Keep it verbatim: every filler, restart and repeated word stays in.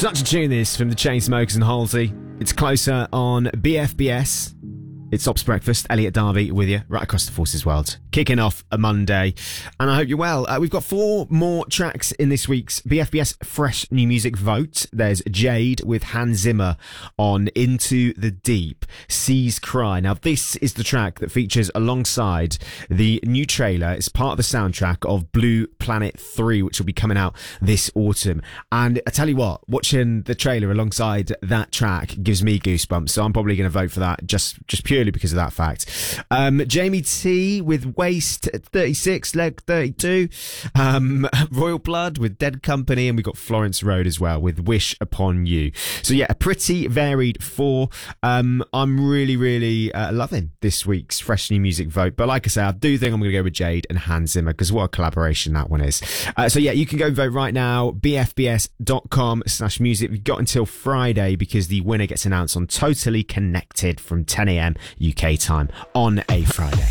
Such a tune this from the Chainsmokers and Halsey. It's Closer on B F B S. It's Ops Breakfast. Elliot Darby with you right across the Forces world. Kicking off a Monday, and I hope you're well. Uh, we've got four more tracks in this week's B F B S Fresh New Music Vote. There's Jade with Hans Zimmer on Into the Deep, Seas Cry. Now, this is the track that features alongside the new trailer. It's part of the soundtrack of Blue Planet three, which will be coming out this autumn. And I tell you what, watching the trailer alongside that track gives me goosebumps, so I'm probably going to vote for that just, just purely because of that fact. Um, Jamie T with Waste thirty-six, Leg thirty-two, um, Royal Blood with Dead Company, and we've got Florence Road as well with Wish Upon You. So yeah, a pretty varied four. Um, I'm really, really uh, loving this week's Fresh New Music Vote, but like I say, I do think I'm going to go with Jade and Hans Zimmer, because what a collaboration that one is. Uh, so yeah, you can go vote right now, bfbs.com slash music. We've got until Friday, because the winner gets announced on Totally Connected from ten a.m. U K time on a Friday.